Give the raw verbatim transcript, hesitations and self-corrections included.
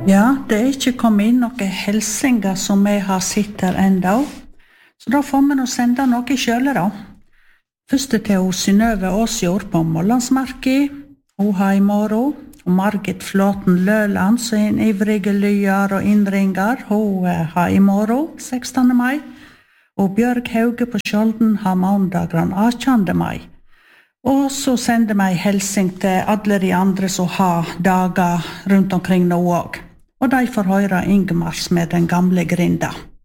Ja, det er ikke kommet inn noen helsinger som vi har sett her enda. Så da får vi nå sende noe selv da. Først til hun Synnøve Åsjord på Målandsmarki. Hun har i morgen. Og Margit Flåten Løland, som er en ivrige lyar og innringer. Hun har i morgen, sekstende mai. Og Bjørg Hauge på Skjolden har mandag den attende mai. Og så sender vi helsing til alle de andre som har dager rundt omkring nå også. Og de får høre Ingemars med den gamle grinda.